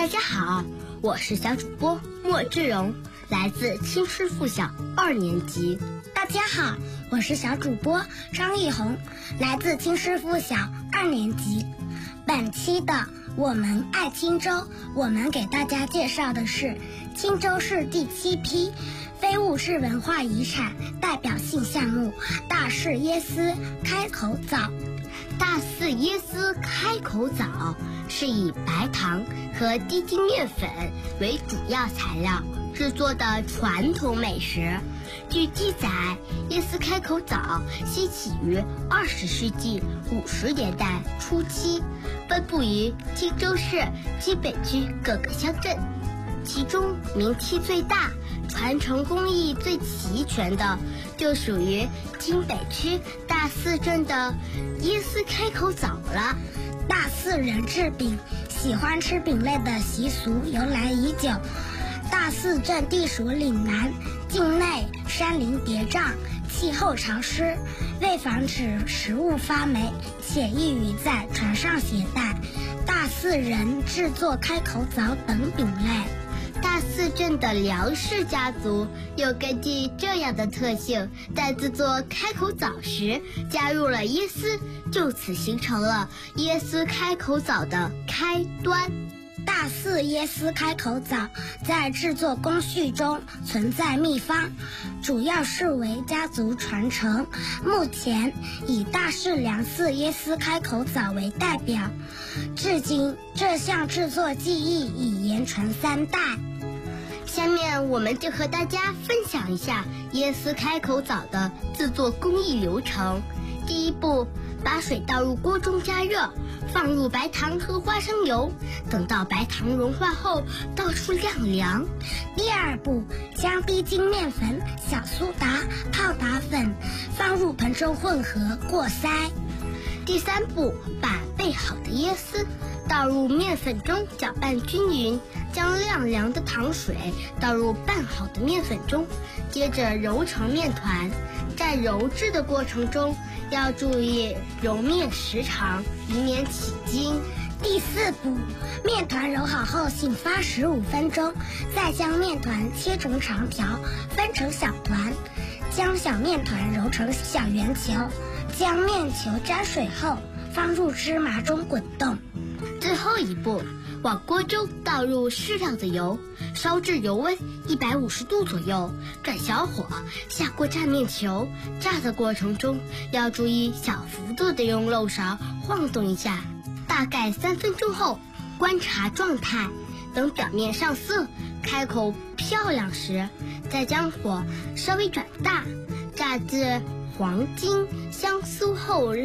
大家好，我是小主播莫志荣，来自青师附小2年级。 大家好，我是小主播张艺红，来自青师附小2年级。本期的我们爱青州，我们给大家介绍的是青州市第7批非物质文化遗产代表性项目大寺椰丝开口枣。 大寺椰丝开口枣是以白糖和低筋面粉为主要材料制作的传统美食。据记载，椰丝开口枣兴起于20世纪50年代初期，分布于青州市京北区各个乡镇。其中名气最大、传承工艺最齐全的，就属于京北区大寺镇的椰丝开口枣了。 大寺人制饼，喜欢吃饼类的习俗由来已久。大寺镇地属岭南，境内山林叠嶂，气候潮湿，为防止食物发霉，且易于在船上携带，大寺人制作开口枣等饼类。 大寺镇的梁氏家族又根据这样的特性，在制作开口枣时加入了椰丝，就此形成了椰丝开口枣的开端。 大寺椰丝开口枣在制作工序中存在秘方，主要视为家族传承。目前以大寺梁氏椰丝开口枣为代表，至今这项制作技艺已言传3代。 下面我们就和大家分享一下椰丝开口枣的制作工艺流程。第一步，把水倒入锅中加热，放入白糖和花生油，等到白糖融化后倒出晾凉。 第二步，将低筋面粉、小苏打、泡打粉放入盆中混合过筛。 第三步，把备好的椰丝倒入面粉中搅拌均匀，将晾凉的糖水倒入拌好的面粉中，接着揉成面团。在揉制的过程中，要注意揉面时长，以免起筋。 第4步，面团揉好后醒发15分钟，再将面团切成长条，分成小团，将小面团揉成小圆球，将面球沾水后放入芝麻中滚动。 最后一步，往锅中倒入适量的油，烧至油温150度左右，转小火下锅炸面球。炸的过程中要注意小幅度的用漏勺晃动一下，大概3分钟后观察状态，等表面上色，开口漂亮时，再将火稍微转大，炸至黄金香酥后